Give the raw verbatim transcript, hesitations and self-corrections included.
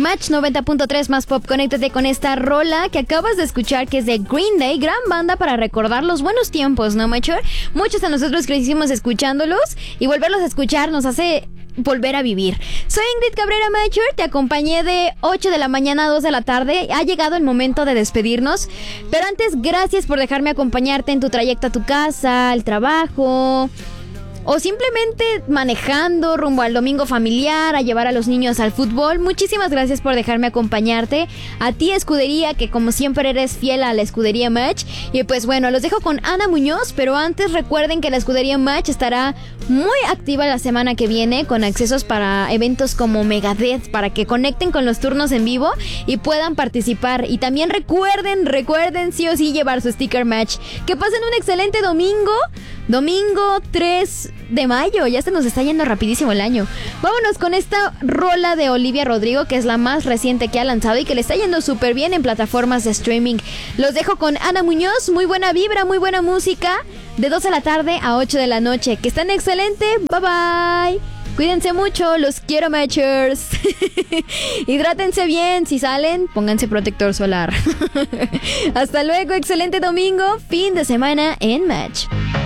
Match noventa punto tres más pop. Conéctate con esta rola que acabas de escuchar, que es de Green Day, gran banda para recordar los buenos tiempos, ¿no, Mature? Muchos de nosotros crecimos escuchándolos y volverlos a escuchar nos hace volver a vivir. Soy Ingrid Cabrera, Mature, te acompañé de ocho de la mañana a dos de la tarde. Ha llegado el momento de despedirnos, pero antes, gracias por dejarme acompañarte en tu trayecto a tu casa, al trabajo, o simplemente manejando rumbo al domingo familiar, a llevar a los niños al fútbol. Muchísimas gracias por dejarme acompañarte. A ti, escudería, que como siempre eres fiel a la escudería Match. Y pues bueno, los dejo con Ana Muñoz, pero antes recuerden que la escudería Match estará muy activa la semana que viene, con accesos para eventos como Megadeth, para que conecten con los turnos en vivo y puedan participar. Y también recuerden, recuerden sí o sí llevar su sticker Match. Que pasen un excelente domingo. Domingo tres de mayo, ya se nos está yendo rapidísimo el año. Vámonos con esta rola de Olivia Rodrigo, que es la más reciente que ha lanzado y que le está yendo súper bien en plataformas de streaming. Los dejo con Ana Muñoz, muy buena vibra, muy buena música, de dos de la tarde a ocho de la noche. Que estén excelente, bye bye. Cuídense mucho, los quiero, Matchers. Hidrátense bien, si salen, pónganse protector solar. Hasta luego, excelente domingo, fin de semana en Match.